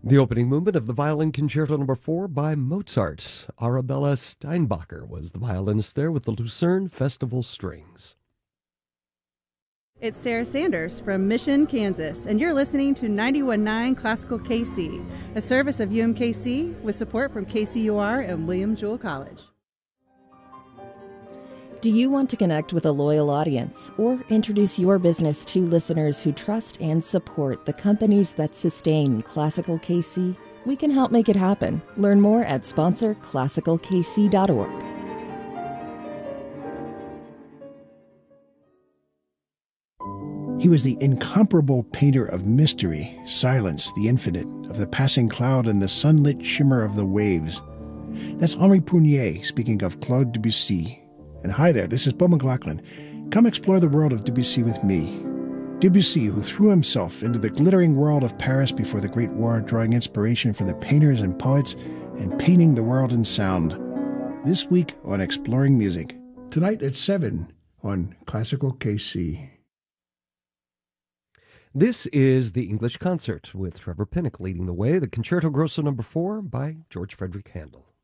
The opening movement of the Violin Concerto Number 4 by Mozart. Arabella Steinbacher was the violinist there with the Lucerne Festival Strings. It's Sarah Sanders from Mission, Kansas, and you're listening to 91.9 Classical KC, a service of UMKC with support from KCUR and William Jewell College. Do you want to connect with a loyal audience or introduce your business to listeners who trust and support the companies that sustain Classical KC? We can help make it happen. Learn more at sponsorclassicalkc.org. He was the incomparable painter of mystery, silence, the infinite, of the passing cloud and the sunlit shimmer of the waves. That's Henri Prunier speaking of Claude Debussy. And hi there, this is Bo McLaughlin. Come explore the world of Debussy with me. Debussy, who threw himself into the glittering world of Paris before the Great War, drawing inspiration from the painters and poets and painting the world in sound. This week on Exploring Music. Tonight at 7 on Classical KC. This is the English Concert with Trevor Pinnock leading the way, the Concerto Grosso Number 4 by George Frederick Handel.